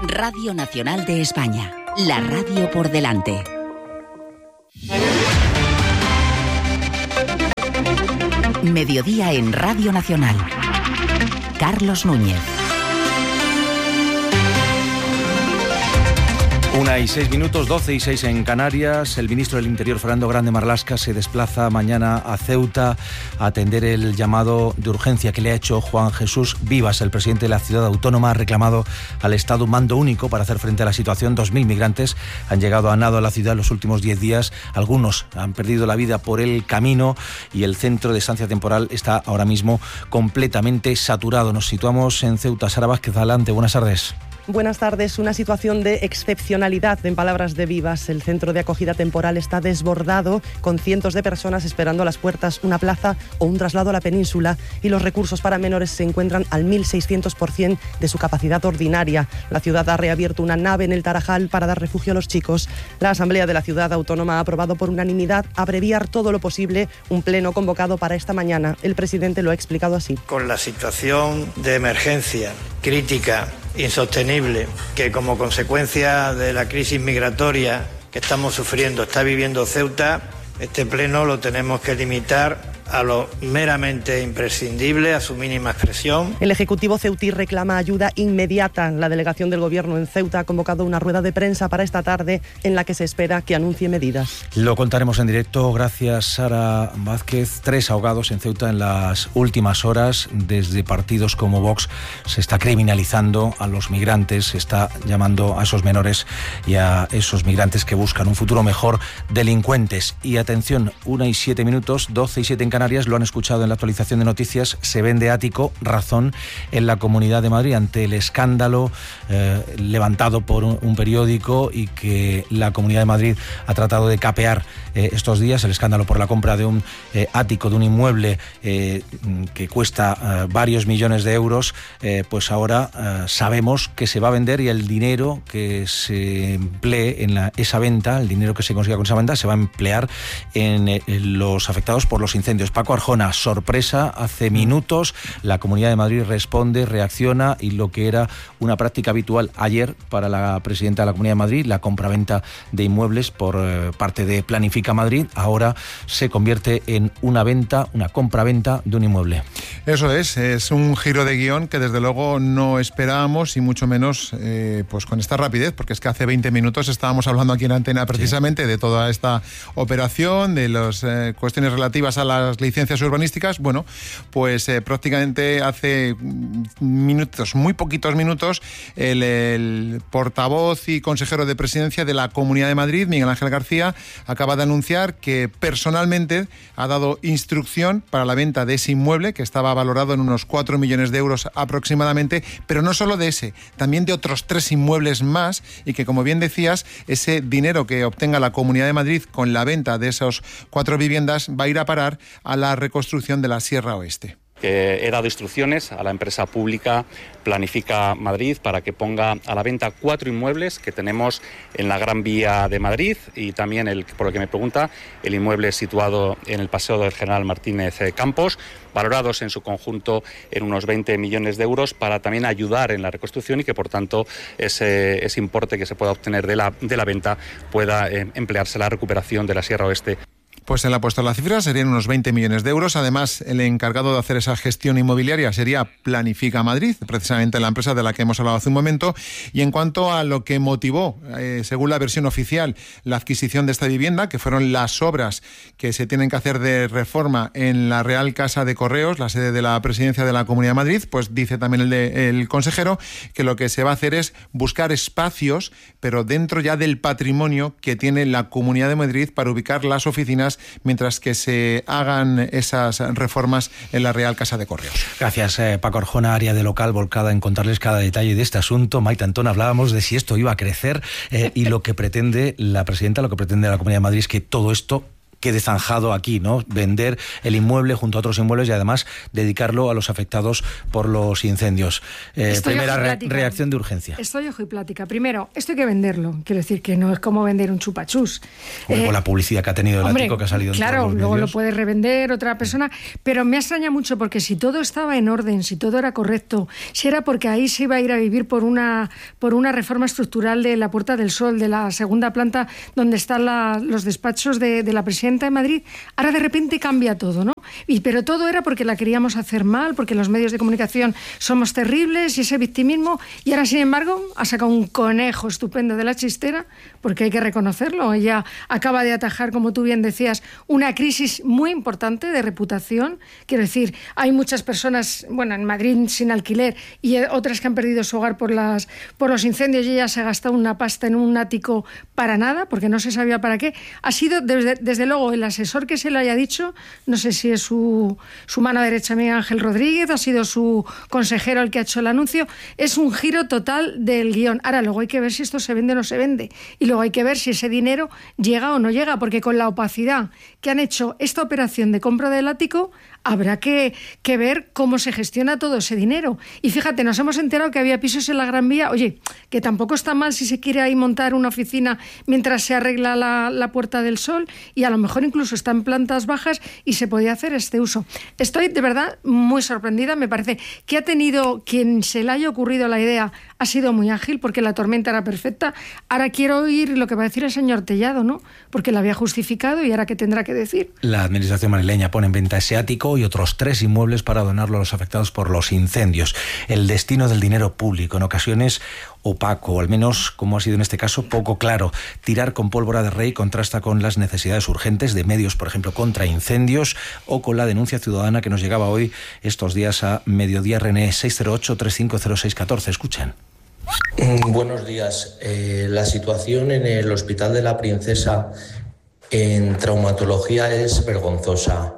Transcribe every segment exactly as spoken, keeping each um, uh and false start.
Radio Nacional de España, la radio por delante. Mediodía en Radio Nacional. Carlos Núñez. Una y seis minutos, doce y seis en Canarias. El ministro del Interior, Fernando Grande Marlaska, se desplaza mañana a Ceuta a atender el llamado de urgencia que le ha hecho Juan Jesús Vivas. El presidente de la ciudad autónoma ha reclamado al Estado un mando único para hacer frente a la situación. Dos mil migrantes han llegado a nado a la ciudad en los últimos diez días. Algunos han perdido la vida por el camino y el centro de estancia temporal está ahora mismo completamente saturado. Nos situamos en Ceuta. Sara Vázquez, adelante. Buenas tardes. Buenas tardes. Una situación de excepcionalidad, en palabras de Vivas. El centro de acogida temporal está desbordado, con cientos de personas esperando a las puertas una plaza o un traslado a la península, y los recursos para menores se encuentran al mil seiscientos por ciento de su capacidad ordinaria. La ciudad ha reabierto una nave en el Tarajal para dar refugio a los chicos. La Asamblea de la Ciudad Autónoma ha aprobado por unanimidad abreviar todo lo posible un pleno convocado para esta mañana. El presidente lo ha explicado así. Con la situación de emergencia crítica, insostenible, que como consecuencia de la crisis migratoria que estamos sufriendo está viviendo Ceuta, este pleno lo tenemos que limitar a lo meramente imprescindible, a su mínima expresión. El Ejecutivo ceutí reclama ayuda inmediata. La delegación del Gobierno en Ceuta ha convocado una rueda de prensa para esta tarde en la que se espera que anuncie medidas. Lo contaremos en directo. Gracias, Sara Vázquez. Tres ahogados en Ceuta en las últimas horas. Desde partidos como Vox se está criminalizando a los migrantes, se está llamando a esos menores y a esos migrantes que buscan un futuro mejor delincuentes. Y atención, una y siete minutos, doce y siete en Canarias. Lo han escuchado en la actualización de noticias. Se vende ático, razón, en la Comunidad de Madrid ante el escándalo eh, levantado por un, un periódico y que la Comunidad de Madrid ha tratado de capear eh, estos días. El escándalo por la compra de un eh, ático, de un inmueble eh, que cuesta eh, varios millones de euros. Eh, pues ahora eh, sabemos que se va a vender y el dinero que se emplee en la, esa venta, el dinero que se consiga con esa venta, se va a emplear en, eh, en los afectados por los incendios. Paco Arjona, sorpresa, hace minutos la Comunidad de Madrid responde, reacciona, y lo que era una práctica habitual ayer para la presidenta de la Comunidad de Madrid, la compraventa de inmuebles por eh, parte de Planifica Madrid, ahora se convierte en una venta, una compraventa de un inmueble. Eso es, es un giro de guión que desde luego no esperábamos, y mucho menos eh, pues con esta rapidez, porque es que hace veinte minutos estábamos hablando aquí en Antena precisamente sí. de toda esta operación, de las eh, cuestiones relativas a las licencias urbanísticas. Bueno, pues eh, prácticamente hace minutos, muy poquitos minutos, el, el portavoz y consejero de Presidencia de la Comunidad de Madrid, Miguel Ángel García, acaba de anunciar que personalmente ha dado instrucción para la venta de ese inmueble, que estaba valorado en unos cuatro millones de euros aproximadamente, pero no solo de ese, también de otros tres inmuebles más, y que, como bien decías, ese dinero que obtenga la Comunidad de Madrid con la venta de esas cuatro viviendas va a ir a parar a la reconstrucción de la Sierra Oeste. Que he dado instrucciones a la empresa pública Planifica Madrid para que ponga a la venta cuatro inmuebles que tenemos en la Gran Vía de Madrid, y también, el, por lo que me pregunta, el inmueble situado en el Paseo del General Martínez Campos, valorados en su conjunto en unos veinte millones de euros, para también ayudar en la reconstrucción y que, por tanto, ese, ese importe que se pueda obtener de la, de la venta pueda eh, emplearse en la recuperación de la Sierra Oeste. Pues él ha puesto la cifra, serían unos veinte millones de euros. Además, el encargado de hacer esa gestión inmobiliaria sería Planifica Madrid, precisamente la empresa de la que hemos hablado hace un momento. Y en cuanto a lo que motivó, eh, según la versión oficial, la adquisición de esta vivienda, que fueron las obras que se tienen que hacer de reforma en la Real Casa de Correos, la sede de la Presidencia de la Comunidad de Madrid, pues dice también el, de, el consejero que lo que se va a hacer es buscar espacios, pero dentro ya del patrimonio que tiene la Comunidad de Madrid, para ubicar las oficinas mientras que se hagan esas reformas en la Real Casa de Correos. Gracias, eh, Paco Arjona, área de local volcada en contarles cada detalle de este asunto. Maite Antón, hablábamos de si esto iba a crecer eh, y lo que pretende la presidenta, lo que pretende la Comunidad de Madrid es que todo esto quede zanjado aquí, ¿no? Vender el inmueble junto a otros inmuebles y además dedicarlo a los afectados por los incendios. Eh, primera re reacción de urgencia. Estoy ojo y plática. Primero, esto hay que venderlo. Quiero decir que no es como vender un chupachús. Eh, con la publicidad que ha tenido el hombre, ático que ha salido en claro, todos los luego medios. lo puede revender otra persona, pero me extraña mucho porque si todo estaba en orden, si todo era correcto, si era porque ahí se iba a ir a vivir por una, por una reforma estructural de la Puerta del Sol, de la segunda planta donde están la, los despachos de, de la presidenta de Madrid, ahora de repente cambia todo, ¿no? Y, pero todo era porque la queríamos hacer mal, porque los medios de comunicación somos terribles y ese victimismo, y ahora, sin embargo, ha sacado un conejo estupendo de la chistera, porque hay que reconocerlo. Ella acaba de atajar, como tú bien decías, una crisis muy importante de reputación. Quiero decir, hay muchas personas, bueno, en Madrid sin alquiler y otras que han perdido su hogar por, las, por los incendios, y ella se ha gastado una pasta en un ático para nada, porque no se sabía para qué. Ha sido, desde, desde luego, el asesor que se le haya dicho, no sé si es su, su mano derecha, Miguel Ángel Rodríguez, ha sido su consejero el que ha hecho el anuncio, es un giro total del guión. Ahora, luego hay que ver si esto se vende o no se vende, y luego hay que ver si ese dinero llega o no llega, porque con la opacidad que han hecho esta operación de compra del ático, habrá que, que ver cómo se gestiona todo ese dinero. Y fíjate, nos hemos enterado que había pisos en la Gran Vía, oye, que tampoco está mal si se quiere ahí montar una oficina mientras se arregla la, la Puerta del Sol, y a lo mejor incluso está en plantas bajas y se podía hacer este uso. Estoy de verdad muy sorprendida, me parece que ha tenido, quien se le haya ocurrido la idea, ha sido muy ágil, porque la tormenta era perfecta. Ahora quiero oír lo que va a decir el señor Tellado, ¿no? Porque la había justificado, y ahora ¿qué tendrá que decir? La administración madrileña pone en venta ese ático y otros tres inmuebles para donarlo a los afectados por los incendios. El destino del dinero público, en ocasiones opaco, o al menos, como ha sido en este caso, poco claro. Tirar con pólvora de rey contrasta con las necesidades urgentes de medios, por ejemplo, contra incendios, o con la denuncia ciudadana que nos llegaba hoy, estos días, a Mediodía René. Seis cero ocho, tres cinco cero seis uno cuatro. Escuchen. Buenos días. Eh, la situación en el Hospital de la Princesa en traumatología es vergonzosa.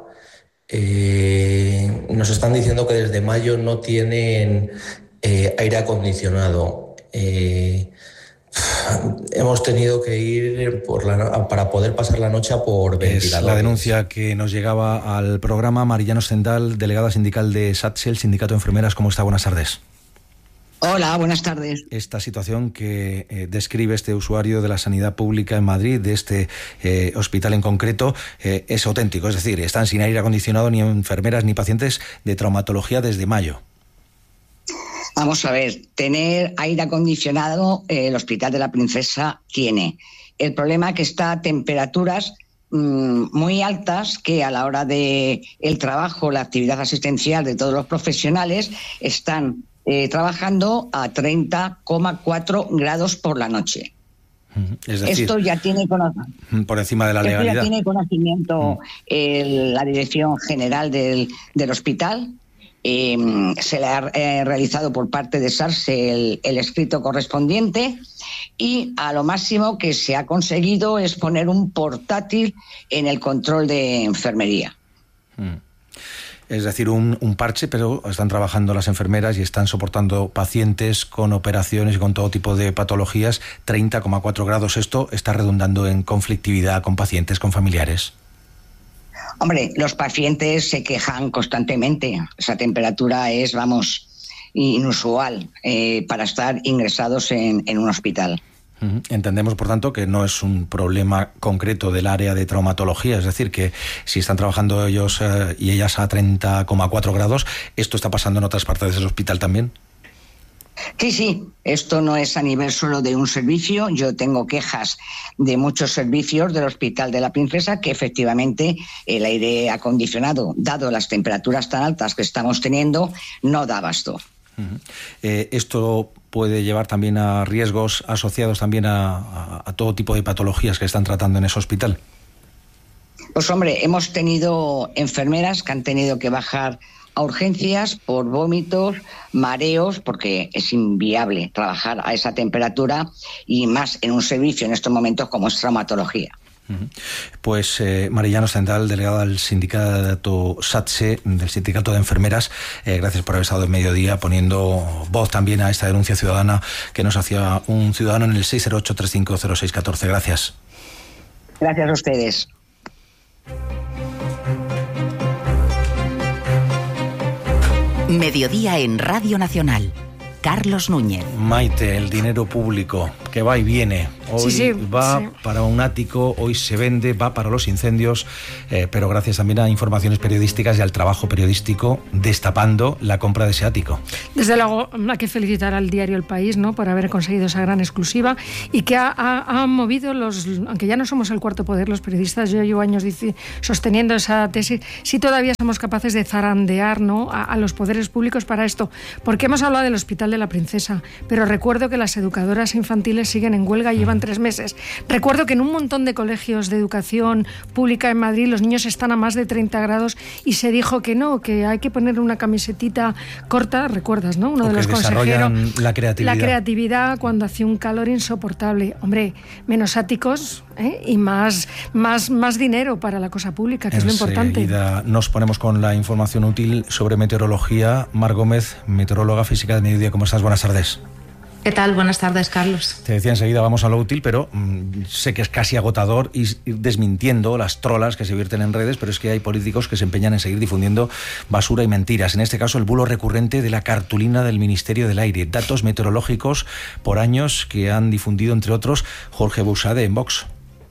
Eh, nos están diciendo que desde mayo no tienen eh, aire acondicionado. Eh, hemos tenido que ir por la, para poder pasar la noche por ventiladores. Es la denuncia que nos llegaba al programa. Marillano Stendal, delegada sindical de SATSE, el Sindicato de Enfermeras. ¿Cómo está? Buenas tardes. Hola, buenas tardes. Esta situación que eh, describe este usuario de la sanidad pública en Madrid, de este eh, hospital en concreto, eh, es auténtico. Es decir, están sin aire acondicionado ni enfermeras ni pacientes de traumatología desde mayo. Vamos a ver, tener aire acondicionado eh, el Hospital de la Princesa tiene. El problema es que está a temperaturas mmm, muy altas, que a la hora de el trabajo, la actividad asistencial de todos los profesionales están Eh, trabajando a treinta coma cuatro grados por la noche. Es decir, esto ya tiene conocimiento, por encima de la legalidad. Esto ya tiene conocimiento el, la Dirección General del, del hospital. Eh, se le ha eh, realizado por parte de SATSE el, el escrito correspondiente, y a lo máximo que se ha conseguido es poner un portátil en el control de enfermería. Mm. Es decir, un, un parche, pero están trabajando las enfermeras y están soportando pacientes con operaciones y con todo tipo de patologías. Treinta coma cuatro grados, esto está redundando en conflictividad con pacientes, con familiares. Hombre, los pacientes se quejan constantemente. Esa temperatura es, vamos, inusual eh, para estar ingresados en, en un hospital. Entendemos, por tanto, que no es un problema concreto del área de traumatología, es decir, que si están trabajando ellos eh, y ellas a treinta coma cuatro grados, ¿esto está pasando en otras partes del hospital también? Sí, sí, esto no es a nivel solo de un servicio. Yo tengo quejas de muchos servicios del Hospital de la Princesa que efectivamente el aire acondicionado, dado las temperaturas tan altas que estamos teniendo, no da abasto. Uh-huh. Eh, esto puede llevar también a riesgos asociados también a, a, a todo tipo de patologías que están tratando en ese hospital. Pues hombre, hemos tenido enfermeras que han tenido que bajar a urgencias por vómitos, mareos, porque es inviable trabajar a esa temperatura, y más en un servicio en estos momentos como es traumatología. Pues eh, Marillano Stendal, delegada del sindicato SATSE, del Sindicato de Enfermeras, eh, gracias por haber estado en Mediodía poniendo voz también a esta denuncia ciudadana que nos hacía un ciudadano en el seis cero ocho, tres cinco cero seis uno cuatro. Gracias. Gracias a ustedes. Mediodía en Radio Nacional. Carlos Núñez. Maite, el dinero público que va y viene. Hoy sí, sí, va sí. para un ático, hoy se vende, va para los incendios, eh, pero gracias también a informaciones periodísticas y al trabajo periodístico destapando la compra de ese ático. Desde luego hay que felicitar al diario El País, ¿no?, por haber conseguido esa gran exclusiva y que ha, ha, ha movido los, aunque ya no somos el cuarto poder, los periodistas, yo llevo años dice, sosteniendo esa tesis, sí todavía somos capaces de zarandear, ¿no?, a, a los poderes públicos para esto, porque hemos hablado del Hospital de la Princesa, pero recuerdo que las educadoras infantiles siguen en huelga y llevan tres meses. Recuerdo que en un montón de colegios de educación pública en Madrid los niños están a más de treinta grados y se dijo que no, que hay que poner una camisetita corta, ¿recuerdas, no? Uno o de los que consejeros. La creatividad. La creatividad cuando hacía un calor insoportable. Hombre, menos áticos, ¿eh? y más, más, más dinero para la cosa pública, que Enseguida es lo importante. Nos ponemos con la información útil sobre meteorología. Mar Gómez, meteoróloga física de Mediodía. ¿Cómo estás? Buenas tardes. ¿Qué tal? Buenas tardes, Carlos. Te decía enseguida, vamos a lo útil, pero mmm, sé que es casi agotador ir desmintiendo las trolas que se vierten en redes, pero es que hay políticos que se empeñan en seguir difundiendo basura y mentiras. En este caso, el bulo recurrente de la cartulina del Ministerio del Aire. Datos meteorológicos por años que han difundido, entre otros, Jorge Buxade en Vox.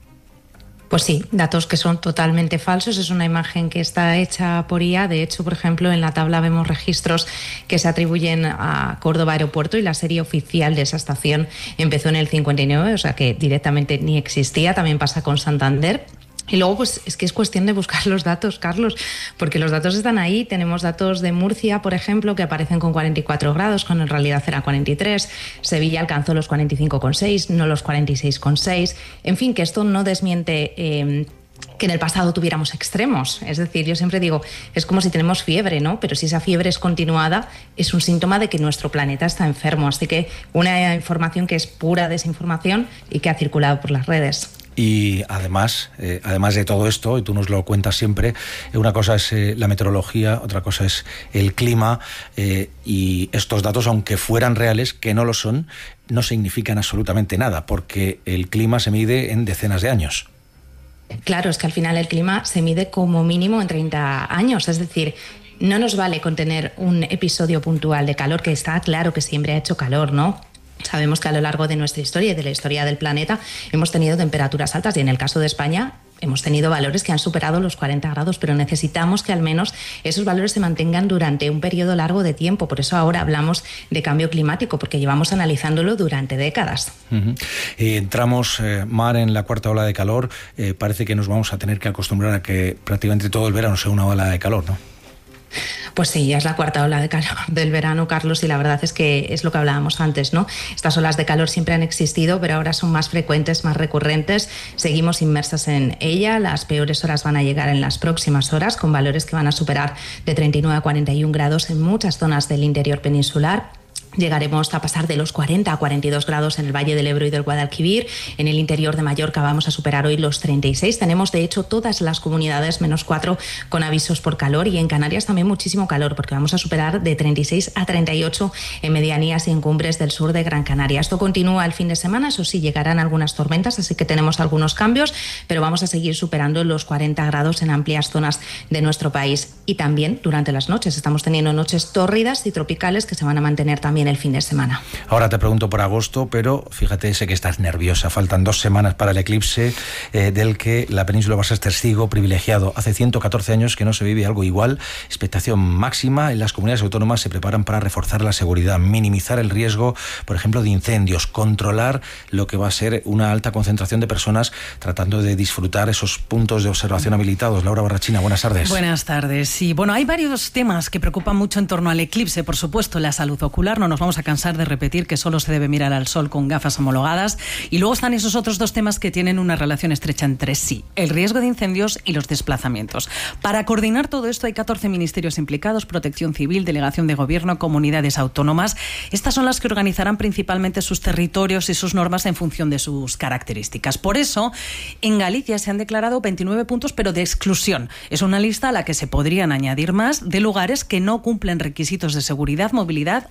Pues sí, datos que son totalmente falsos. Es una imagen que está hecha por I A. De hecho, por ejemplo, en la tabla vemos registros que se atribuyen a Córdoba Aeropuerto y la serie oficial de esa estación empezó en el cincuenta y nueve, o sea que directamente ni existía. También pasa con Santander. Y luego, pues es que es cuestión de buscar los datos, Carlos, porque los datos están ahí. Tenemos datos de Murcia, por ejemplo, que aparecen con cuarenta y cuatro grados, cuando en realidad era cuarenta y tres. Sevilla alcanzó los cuarenta y cinco coma seis, no los cuarenta y seis coma seis. En fin, que esto no desmiente Eh, que en el pasado tuviéramos extremos. Es decir, yo siempre digo, es como si tenemos fiebre, ¿no? Pero si esa fiebre es continuada, es un síntoma de que nuestro planeta está enfermo. Así que una información que es pura desinformación y que ha circulado por las redes. Y además, eh, además de todo esto, y tú nos lo cuentas siempre, una cosa es eh, la meteorología, otra cosa es el clima, eh, y estos datos, aunque fueran reales, que no lo son, no significan absolutamente nada, porque el clima se mide en decenas de años. Claro, es que al final el clima se mide como mínimo en treinta años, es decir, no nos vale con tener un episodio puntual de calor, que está claro que siempre ha hecho calor, ¿no? Sabemos que a lo largo de nuestra historia y de la historia del planeta hemos tenido temperaturas altas y en el caso de España hemos tenido valores que han superado los cuarenta grados, pero necesitamos que al menos esos valores se mantengan durante un periodo largo de tiempo. Por eso ahora hablamos de cambio climático, porque llevamos analizándolo durante décadas. Uh-huh. eh, entramos, eh, Mar, en la cuarta ola de calor. Eh, parece que nos vamos a tener que acostumbrar a que prácticamente todo el verano sea una ola de calor, ¿no? Pues sí, ya es la cuarta ola de calor del verano, Carlos, y la verdad es que es lo que hablábamos antes, ¿no? Estas olas de calor siempre han existido, pero ahora son más frecuentes, más recurrentes. Seguimos inmersas en ella. Las peores horas van a llegar en las próximas horas, con valores que van a superar de treinta y nueve a cuarenta y un grados en muchas zonas del interior peninsular. Llegaremos a pasar de los cuarenta a cuarenta y dos grados en el Valle del Ebro y del Guadalquivir. En el interior de Mallorca vamos a superar hoy los treinta y seis. Tenemos, de hecho, todas las comunidades menos cuatro con avisos por calor, y en Canarias también muchísimo calor, porque vamos a superar de treinta y seis a treinta y ocho en medianías y en cumbres del sur de Gran Canaria. Esto continúa el fin de semana, eso sí, llegarán algunas tormentas, así que tenemos algunos cambios, pero vamos a seguir superando los cuarenta grados en amplias zonas de nuestro país. Y también durante las noches estamos teniendo noches tórridas y tropicales que se van a mantener también el fin de semana. Ahora te pregunto por agosto, pero fíjate, sé que estás nerviosa. Faltan dos semanas para el eclipse, eh, del que la península va a ser testigo privilegiado. Hace ciento catorce años que no se vive algo igual. Expectación máxima. En las comunidades autónomas se preparan para reforzar la seguridad, minimizar el riesgo, por ejemplo, de incendios, controlar lo que va a ser una alta concentración de personas tratando de disfrutar esos puntos de observación habilitados. Laura Barrachina, buenas tardes. Buenas tardes. Sí, bueno, hay varios temas que preocupan mucho en torno al eclipse. Por supuesto, la salud ocular. No nos vamos a cansar de repetir que solo se debe mirar al sol con gafas homologadas. Y luego están esos otros dos temas que tienen una relación estrecha entre sí: el riesgo de incendios y los desplazamientos. Para coordinar todo esto hay catorce ministerios implicados: Protección Civil, Delegación de Gobierno, comunidades autónomas. Estas son las que organizarán principalmente sus territorios y sus normas en función de sus características. Por eso, en Galicia se han declarado veintinueve puntos, pero de exclusión. Es una lista a la que se podrían añadir más, de lugares que no cumplen requisitos de seguridad, movilidad o acceso.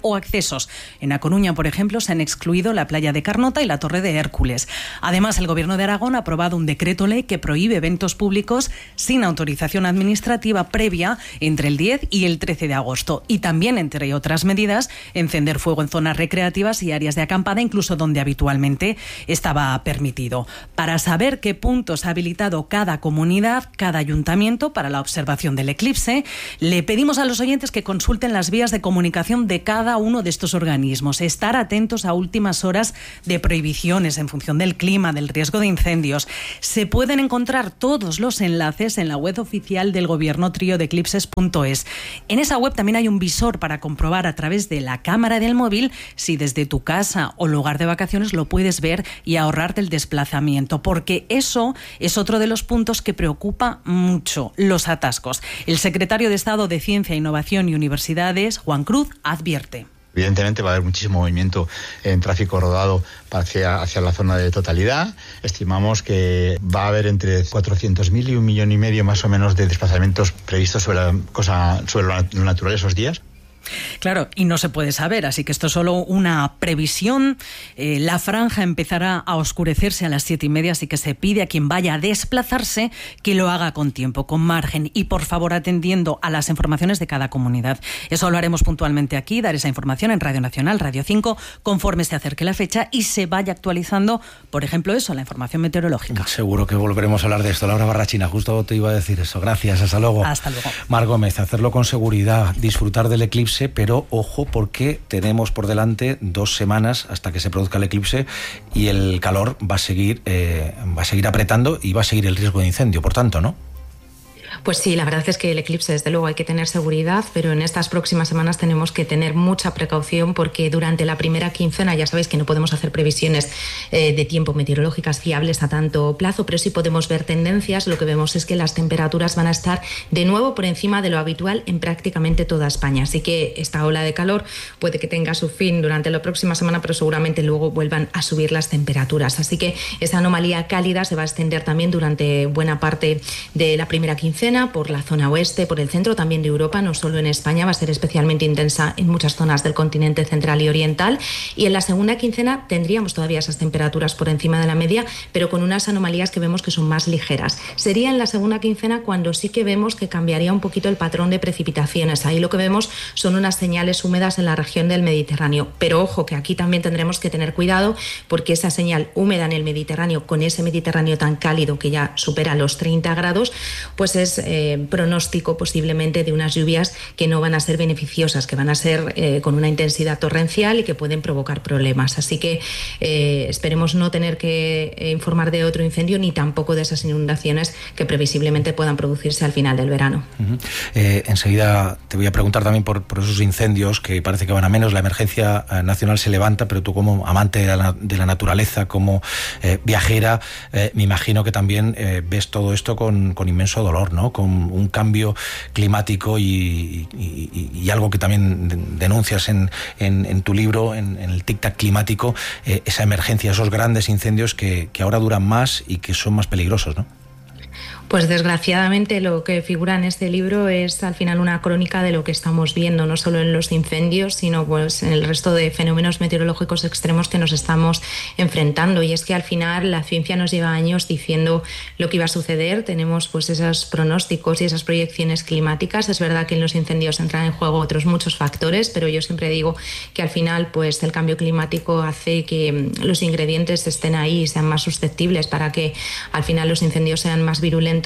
accesos. En A Coruña, por ejemplo, se han excluido la playa de Carnota y la Torre de Hércules. Además, el Gobierno de Aragón ha aprobado un decreto ley que prohíbe eventos públicos sin autorización administrativa previa entre el diez y el trece de agosto. Y también, entre otras medidas, encender fuego en zonas recreativas y áreas de acampada, incluso donde habitualmente estaba permitido. Para saber qué puntos ha habilitado cada comunidad, cada ayuntamiento para la observación del eclipse, le pedimos a los oyentes que consulten las vías de comunicación de cada uno de estos organismos, estar atentos a últimas horas de prohibiciones en función del clima, del riesgo de incendios. Se pueden encontrar todos los enlaces en la web oficial del Gobierno, trío de eclipses punto es. En esa web también hay un visor para comprobar a través de la cámara del móvil si desde tu casa o lugar de vacaciones lo puedes ver y ahorrarte el desplazamiento, porque eso es otro de los puntos que preocupa mucho, los atascos. El secretario de Estado de Ciencia, Innovación y Universidades, Juan Cruz, advierte. Evidentemente va a haber muchísimo movimiento en tráfico rodado hacia, hacia la zona de totalidad. Estimamos que va a haber entre cuatrocientos mil y un millón y medio más o menos de desplazamientos previstos sobre, la cosa, sobre lo natural esos días. Claro, y no se puede saber, así que esto es solo una previsión. Eh, la franja empezará a oscurecerse a las siete y media, así que se pide a quien vaya a desplazarse que lo haga con tiempo, con margen y por favor atendiendo a las informaciones de cada comunidad. Eso lo haremos puntualmente aquí, dar esa información en Radio Nacional, Radio cinco, conforme se acerque la fecha y se vaya actualizando, por ejemplo, eso, la información meteorológica. Seguro que volveremos a hablar de esto. Laura Barrachina, justo te iba a decir eso. Gracias, hasta luego. Hasta luego. Mar Gómez, hacerlo con seguridad, disfrutar del eclipse, pero ojo porque tenemos por delante dos semanas hasta que se produzca el eclipse y el calor va a seguir, eh, va a seguir apretando y va a seguir el riesgo de incendio, por tanto, ¿no? Pues sí, la verdad es que el eclipse, desde luego, hay que tener seguridad, pero en estas próximas semanas tenemos que tener mucha precaución porque durante la primera quincena, ya sabéis que no podemos hacer previsiones eh, de tiempo meteorológicas fiables a tanto plazo, pero sí podemos ver tendencias. Lo que vemos es que las temperaturas van a estar de nuevo por encima de lo habitual en prácticamente toda España. Así que esta ola de calor puede que tenga su fin durante la próxima semana, pero seguramente luego vuelvan a subir las temperaturas. Así que esa anomalía cálida se va a extender también durante buena parte de la primera quincena por la zona oeste, por el centro también de Europa, no solo en España, va a ser especialmente intensa en muchas zonas del continente central y oriental. Y en la segunda quincena tendríamos todavía esas temperaturas por encima de la media, pero con unas anomalías que vemos que son más ligeras. Sería en la segunda quincena cuando sí que vemos que cambiaría un poquito el patrón de precipitaciones. Ahí lo que vemos son unas señales húmedas en la región del Mediterráneo. Pero ojo, que aquí también tendremos que tener cuidado porque esa señal húmeda en el Mediterráneo, con ese Mediterráneo tan cálido que ya supera los treinta grados, pues es Eh, pronóstico posiblemente de unas lluvias que no van a ser beneficiosas, que van a ser eh, con una intensidad torrencial y que pueden provocar problemas. Así que eh, esperemos no tener que eh, informar de otro incendio ni tampoco de esas inundaciones que previsiblemente puedan producirse al final del verano. Uh-huh. Eh, enseguida te voy a preguntar también por, por esos incendios que parece que van a menos. La emergencia nacional se levanta, pero tú como amante de la, de la naturaleza, como eh, viajera, eh, me imagino que también eh, ves todo esto con, con inmenso dolor, ¿no? Con un cambio climático y, y, y algo que también denuncias en, en, en tu libro, en, en el tic-tac climático, eh, esa emergencia, esos grandes incendios que, que ahora duran más y que son más peligrosos, ¿no? Pues desgraciadamente lo que figura en este libro es al final una crónica de lo que estamos viendo, no solo en los incendios, sino pues en el resto de fenómenos meteorológicos extremos que nos estamos enfrentando. Y es que al final la ciencia nos lleva años diciendo lo que iba a suceder. Tenemos pues esos pronósticos y esas proyecciones climáticas. Es verdad que en los incendios entran en juego otros muchos factores, pero yo siempre digo que al final pues el cambio climático hace que los ingredientes estén ahí y sean más susceptibles para que al final los incendios sean más virulentos.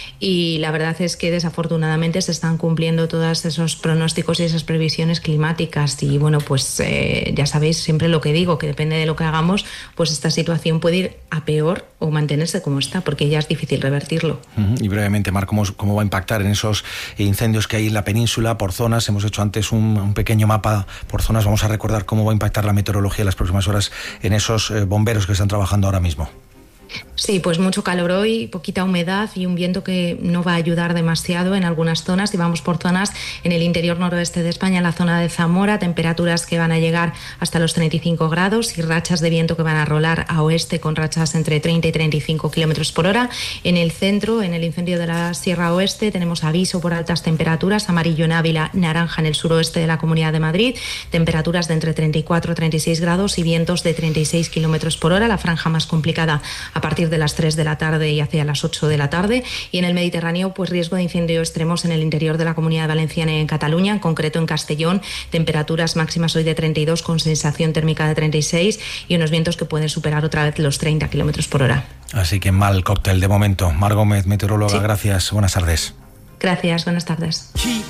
Y la verdad es que desafortunadamente se están cumpliendo todos esos pronósticos y esas previsiones climáticas y bueno, pues eh, ya sabéis siempre lo que digo, que depende de lo que hagamos, pues esta situación puede ir a peor o mantenerse como está, porque ya es difícil revertirlo. Uh-huh. Y brevemente, Mar, ¿cómo, ¿cómo va a impactar en esos incendios que hay en la península por zonas? Hemos hecho antes un, un pequeño mapa por zonas, vamos a recordar cómo va a impactar la meteorología en las próximas horas en esos eh, bomberos que están trabajando ahora mismo. Sí, pues mucho calor hoy, poquita humedad y un viento que no va a ayudar demasiado en algunas zonas. Y vamos por zonas en el interior noroeste de España, en la zona de Zamora, temperaturas que van a llegar hasta los treinta y cinco grados y rachas de viento que van a rolar a oeste con rachas entre treinta y treinta y cinco kilómetros por hora. En el centro, en el incendio de la Sierra Oeste, tenemos aviso por altas temperaturas, amarillo en Ávila, naranja en el suroeste de la Comunidad de Madrid, temperaturas de entre treinta y cuatro y treinta y seis grados y vientos de treinta y seis kilómetros por hora. La franja más complicada a partir de las tres de la tarde y hacia las ocho de la tarde. Y en el Mediterráneo, pues riesgo de incendio extremos en el interior de la Comunidad Valenciana y en Cataluña, en concreto en Castellón, temperaturas máximas hoy de treinta y dos con sensación térmica de treinta y seis y unos vientos que pueden superar otra vez los treinta kilómetros por hora. Así que mal cóctel de momento. Mar Gómez, meteoróloga, sí. Gracias. Buenas tardes. Gracias, buenas tardes.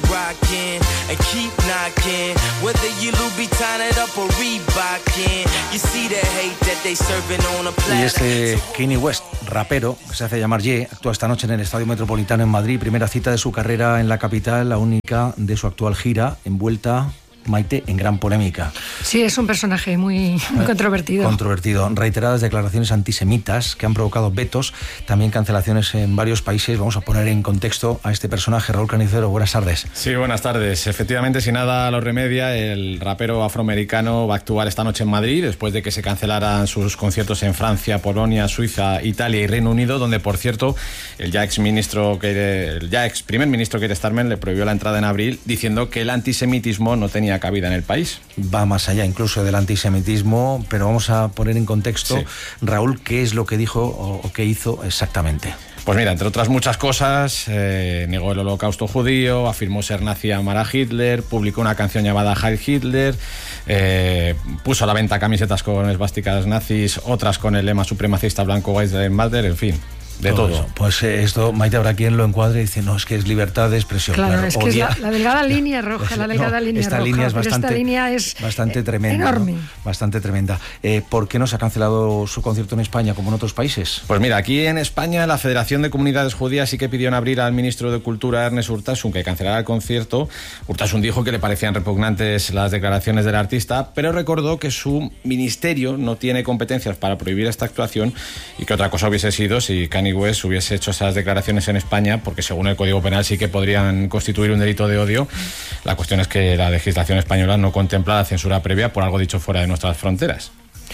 Y este Kanye West, rapero, que se hace llamar Ye, actúa esta noche en el Estadio Metropolitano en Madrid, primera cita de su carrera en la capital, la única de su actual gira, envuelta, Maite, en gran polémica. Sí, es un personaje muy, muy controvertido. Controvertido. Reiteradas declaraciones antisemitas que han provocado vetos, también cancelaciones en varios países. Vamos a poner en contexto a este personaje. Raúl Canicero, buenas tardes. Sí, buenas tardes. Efectivamente, si nada lo remedia, el rapero afroamericano va a actuar esta noche en Madrid, después de que se cancelaran sus conciertos en Francia, Polonia, Suiza, Italia y Reino Unido, donde, por cierto, el ya ex ministro, el ya ex primer ministro Keir Starmer le prohibió la entrada en abril, diciendo que el antisemitismo no tenía cabida en el país. Va más allá incluso del antisemitismo, pero vamos a poner en contexto, sí. Raúl, ¿qué es lo que dijo o, o qué hizo exactamente? Pues mira, entre otras muchas cosas, eh, negó el holocausto judío, afirmó ser nazi y amar a Hitler, publicó una canción llamada Heil Hitler, eh, puso a la venta camisetas con esvásticas nazis, otras con el lema supremacista blanco White Lives Matter, en fin. De todo. todo. Pues eh, esto, Maite, habrá quien lo encuadre y dice, no, es que es libertad de expresión. Claro, claro es que odia... es la, la delgada línea roja, la delgada no, línea esta roja. Línea es bastante, esta línea es bastante tremenda. Enorme. ¿no? Bastante tremenda. Eh, ¿Por qué no se ha cancelado su concierto en España como en otros países? Pues mira, aquí en España la Federación de Comunidades Judías sí que pidió en abril al ministro de Cultura, Ernest Urtasun, que cancelara el concierto. Urtasun dijo que le parecían repugnantes las declaraciones del artista, pero recordó que su ministerio no tiene competencias para prohibir esta actuación y que otra cosa hubiese sido si Kanye West hubiese hecho esas declaraciones en España, porque según el Código Penal sí que podrían constituir un delito de odio. La cuestión es que la legislación española no contempla la censura previa por algo dicho fuera de nuestras fronteras.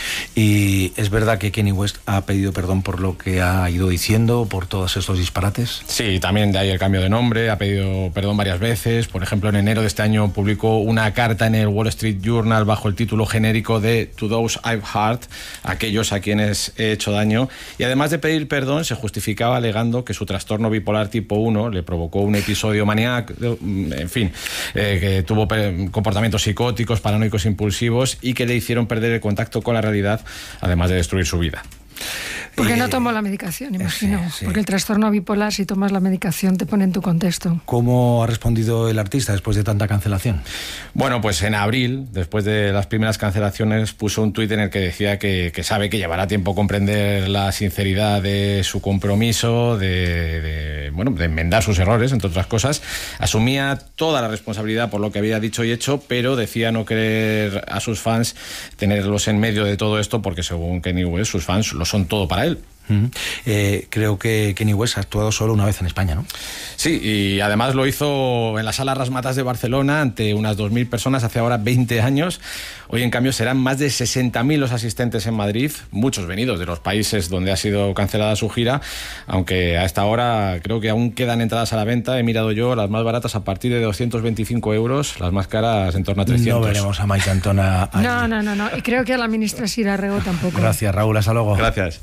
¿Y es verdad que Kanye West ha pedido perdón por lo que ha ido diciendo, por todos estos disparates? Sí, también de ahí el cambio de nombre, ha pedido perdón varias veces. Por ejemplo, en enero de este año publicó una carta en el Wall Street Journal bajo el título genérico de To Those I've Hurt, aquellos a quienes he hecho daño. Y además de pedir perdón, se justificaba alegando que su trastorno bipolar tipo uno le provocó un episodio maníaco, en fin, eh, que tuvo comportamientos psicóticos, paranoicos, impulsivos y que le hicieron perder el contacto con la realidad, además de destruir su vida. Porque no tomó la medicación, imagino. Sí, sí. Porque el trastorno bipolar, si tomas la medicación, te pone en tu contexto. ¿Cómo ha respondido el artista después de tanta cancelación? Bueno, pues en abril, después de las primeras cancelaciones, puso un tuit en el que decía que, que sabe que llevará tiempo comprender la sinceridad de su compromiso, de, de, bueno, de enmendar sus errores, entre otras cosas. Asumía toda la responsabilidad por lo que había dicho y hecho, pero decía no querer a sus fans tenerlos en medio de todo esto, porque según Kanye West, sus fans lo son todo para él. Uh-huh. eh, creo que Kanye West ha actuado solo una vez en España, ¿no? Sí, y además lo hizo en la Sala Rasmatas de Barcelona ante unas dos mil personas hace ahora veinte años. Hoy, en cambio, serán más de sesenta mil los asistentes en Madrid, muchos venidos de los países donde ha sido cancelada su gira, aunque a esta hora creo que aún quedan entradas a la venta. He mirado yo, las más baratas a partir de doscientos veinticinco euros, las más caras en torno a trescientos. No veremos a Maite Antona allí. No, no, no, no, y creo que a la ministra Sira Rego tampoco. Gracias, Raúl, hasta luego. Gracias.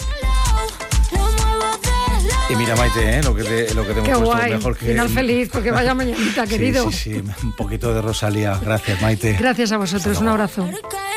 Y mira, Maite, ¿eh? lo que te, lo que te hemos Qué puesto guay. Mejor que... Final feliz, porque vaya mañanita, querido. Sí, sí, sí, un poquito de Rosalía. Gracias, Maite. Gracias a vosotros, un abrazo.